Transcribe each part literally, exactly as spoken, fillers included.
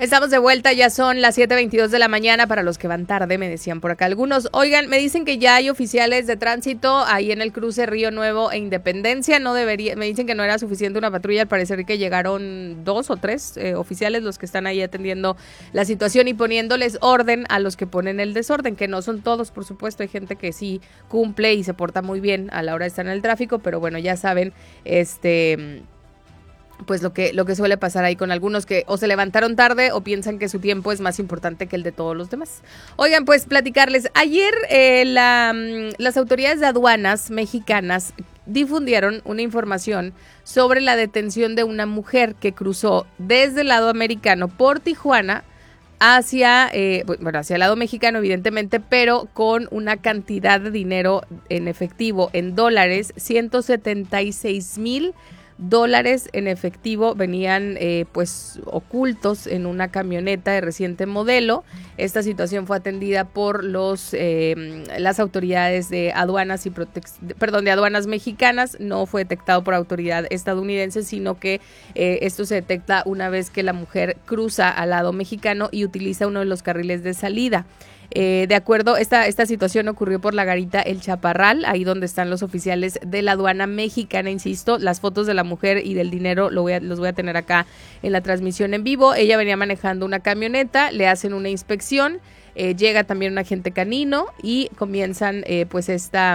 Estamos de vuelta, ya son las siete veintidós de la mañana para los que van tarde, me decían por acá algunos. Oigan, me dicen que ya hay oficiales de tránsito ahí en el cruce Río Nuevo e Independencia. No debería, me dicen que no era suficiente una patrulla, al parecer que llegaron dos o tres eh, oficiales los que están ahí atendiendo la situación y poniéndoles orden a los que ponen el desorden, que no son todos, por supuesto, hay gente que sí cumple y se porta muy bien a la hora de estar en el tráfico, pero bueno, ya saben, este... pues lo que lo que suele pasar ahí con algunos que o se levantaron tarde o piensan que su tiempo es más importante que el de todos los demás. Oigan, pues platicarles, ayer eh, la, las autoridades de aduanas mexicanas difundieron una información sobre la detención de una mujer que cruzó desde el lado americano por Tijuana hacia, eh, bueno, hacia el lado mexicano, evidentemente, pero con una cantidad de dinero en efectivo, en dólares, ciento setenta y seis mil dólares en efectivo venían eh, pues ocultos en una camioneta de reciente modelo. Esta situación fue atendida por los eh, las autoridades de aduanas y protec- perdón de aduanas mexicanas. No fue detectado por autoridad estadounidense, sino que eh, esto se detecta una vez que la mujer cruza al lado mexicano y utiliza uno de los carriles de salida. Eh, de acuerdo, esta, esta situación ocurrió por la garita El Chaparral, ahí donde están los oficiales de la aduana mexicana, insisto, las fotos de la mujer y del dinero lo voy a, los voy a tener acá en la transmisión en vivo. Ella venía manejando una camioneta, le hacen una inspección, eh, llega también un agente canino y comienzan eh, pues esta...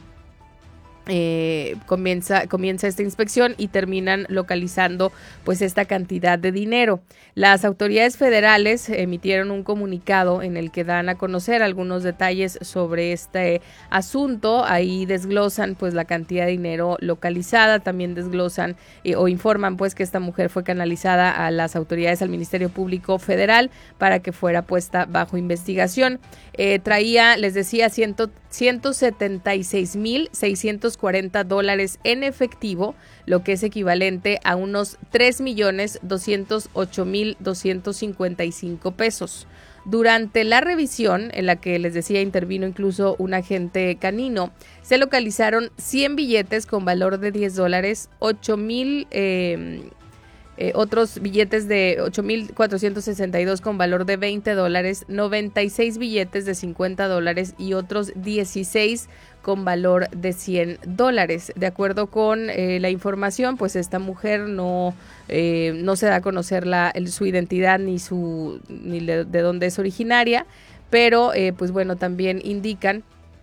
Eh, comienza, comienza esta inspección y terminan localizando pues esta cantidad de dinero. Las autoridades federales emitieron un comunicado en el que dan a conocer algunos detalles sobre este asunto. Ahí desglosan pues la cantidad de dinero localizada, también desglosan eh, o informan pues que esta mujer fue canalizada a las autoridades, al Ministerio Público Federal para que fuera puesta bajo investigación. Eh, traía, les decía, ciento setenta y seis mil seiscientos cuarenta dólares en efectivo, lo que es equivalente a unos tres millones doscientos ocho mil doscientos cincuenta y cinco pesos. Durante la revisión, en la que les decía intervino incluso un agente canino, se localizaron cien billetes con valor de diez dólares, ocho mil... Eh, Eh, otros billetes de ocho mil cuatrocientos sesenta y dos con valor de veinte dólares, noventa y seis billetes de cincuenta dólares y otros dieciséis con valor de cien dólares. De acuerdo con eh, la información, pues esta mujer no, eh, no se da a conocer la, el, su identidad ni, su, ni de, de dónde es originaria, pero eh, pues bueno, también indican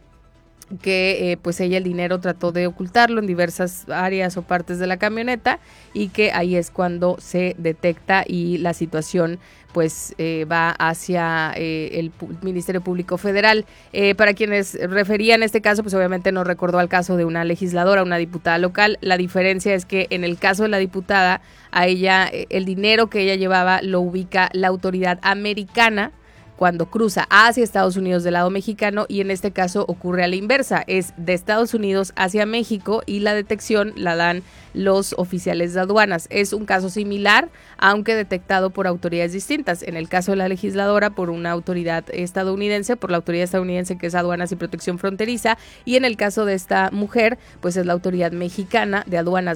que eh, pues ella el dinero trató de ocultarlo en diversas áreas o partes de la camioneta y que ahí es cuando se detecta y la situación pues eh, va hacia eh, el P- Ministerio Público Federal. Eh, para quienes referían este caso, pues obviamente nos recordó al caso de una legisladora, una diputada local. La diferencia es que en el caso de la diputada, a ella eh, el dinero que ella llevaba lo ubica la autoridad americana cuando cruza hacia Estados Unidos del lado mexicano, y en este caso ocurre a la inversa, es de Estados Unidos hacia México y la detección la dan los oficiales de aduanas. Es un caso similar, aunque detectado por autoridades distintas. En el caso de la legisladora, por una autoridad estadounidense, por la autoridad estadounidense que es Aduanas y Protección Fronteriza, y en el caso de esta mujer, pues es la autoridad mexicana de aduanas